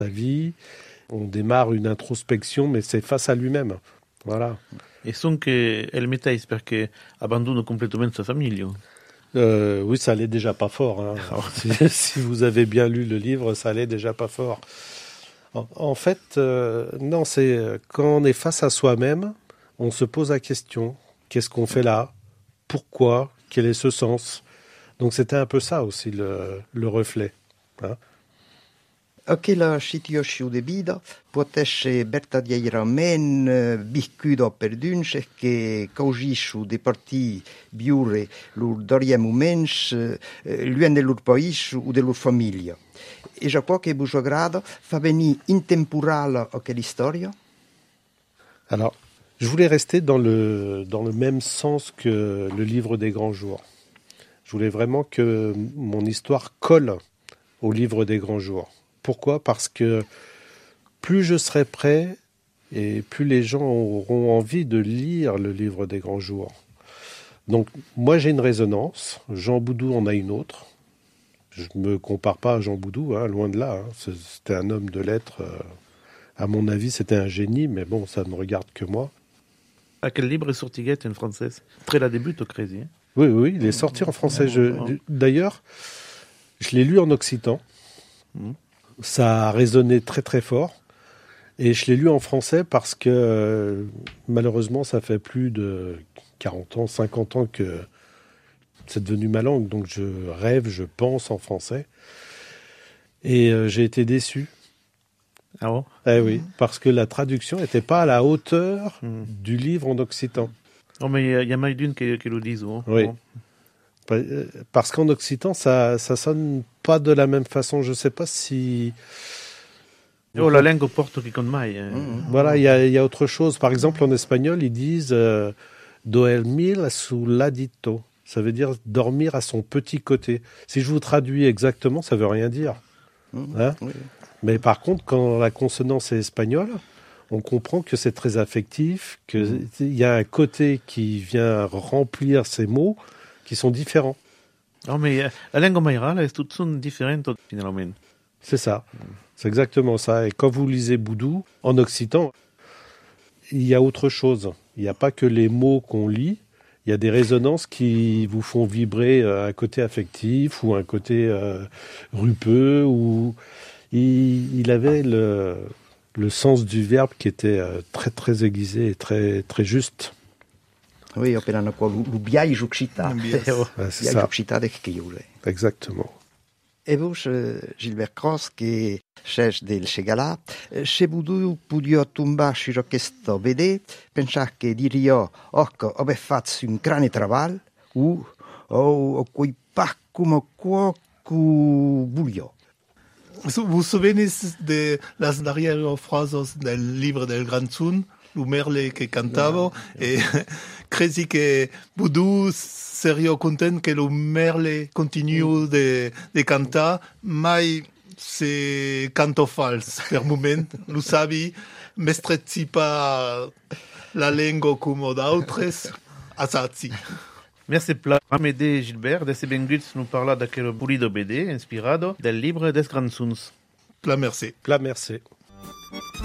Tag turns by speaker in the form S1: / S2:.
S1: sa vie. On démarre une introspection, mais c'est face à lui-même. Voilà.
S2: E son che è il metais perché abbandono completamente sa famiglia.
S1: Oui, ça allait déjà pas fort. Hein. Si vous avez bien lu le livre, ça allait déjà pas fort. En fait, non, c'est quand on est face à soi-même, on se pose la question, qu'est-ce qu'on fait là? Pourquoi? Quel est ce sens? Donc c'était un peu ça aussi le reflet. Hein.
S3: Aquella situazione de vida potesse verdadeiramente viscuta per dunce che caugisce de parti biure lur daria moments l'un de lur país ou de lur famiglia. E je crois que vous agrada fa venir intemporale a quelle histoire?
S1: Alors, je voulais rester dans le même sens que le livre des grands jours. Je voulais vraiment que mon histoire colle au livre des grands jours. Pourquoi? Parce que plus je serai prêt et plus les gens auront envie de lire le livre des grands jours. Donc, moi, j'ai une résonance. Jean Boudou en a une autre. Je ne me compare pas à Jean Boudou, hein, loin de là. Hein. C'était un homme de lettres. À mon avis, c'était un génie, mais bon, ça ne regarde que moi.
S2: À quel livre est sorti en français? Très la débute au Crédit. Hein?
S1: Oui, il est sorti en français. D'ailleurs, je l'ai lu en occitan. Ça a résonné très très fort. Et je l'ai lu en français parce que malheureusement, ça fait plus de 40 ans, 50 ans que c'est devenu ma langue. Donc je rêve, je pense en français. Et j'ai été déçu.
S2: Ah bon?
S1: Eh oui, parce que la traduction n'était pas à la hauteur du livre en occitan.
S2: Oh, mais il y a mal d'une qui le disent. Hein?
S1: Oui.
S2: Bon.
S1: Parce qu'en occitan, ça sonne pas de la même façon. Je sais pas si...
S2: Oh, la langue porte qui compte mai.
S1: Voilà, il y a autre chose. Par exemple, en espagnol, ils disent dormir a su ladito. Ça veut dire dormir à son petit côté. Si je vous traduis exactement, ça veut rien dire. Hein? Oui. Mais par contre, quand la consonance est espagnole, on comprend que c'est très affectif, qu'il y a un côté qui vient remplir ces mots qui sont différents.
S2: Oh, mais la langue maïrale, toutes sont différentes finalement.
S1: C'est ça. C'est exactement ça. Et quand vous lisez Boudou, en occitan, il y a autre chose. Il n'y a pas que les mots qu'on lit. Il y a des résonances qui vous font vibrer un côté affectif ou un côté rupeux. Ou il avait le sens du verbe qui était très très aiguisé et très très juste.
S3: Oui, appena l'ubiage occità.
S1: C'est ça.
S3: Chiure.
S1: Exactement.
S3: E vous, Gilbert Cross, che c'è del Segala, se vous pouviez tomber sur questo BD, pensate che diria che avete fatto un grande travail ou quei pas come quoi que voulio.
S4: Vous souvenez de las dernières phrases del livre del Gran Sun, le merle que cantava, et credi que Boudou seria content que le merle continue de cantar, mai se canto fals per moment, lo sabi, mestrezzi pas la lingua come d'autres, asazzi.
S2: Merci per m'aider, Gilbert. De benguts nous parla d'aquel pulido BD inspirado del livre des Grands Suns.
S4: Pla merci.
S1: Pla merci.